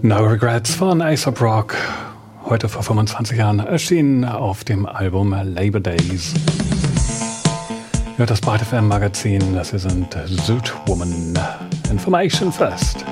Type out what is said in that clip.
No Regrets von A$AP Rock, heute vor 25 Jahren erschienen auf dem Album Labor Days. Hört das Byte FM Magazin, das hier sind Zoot Woman. Information First.